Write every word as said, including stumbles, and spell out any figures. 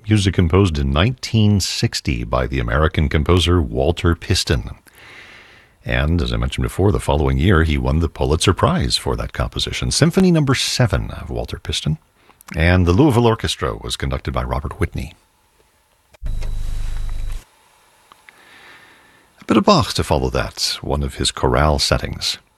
music composed in nineteen sixty by the American composer Walter Piston. And, as I mentioned before, the following year he won the Pulitzer Prize for that composition, Symphony Number seven of Walter Piston. And the Louisville Orchestra was conducted by Robert Whitney. A bit of Bach to follow that, one of his chorale settings.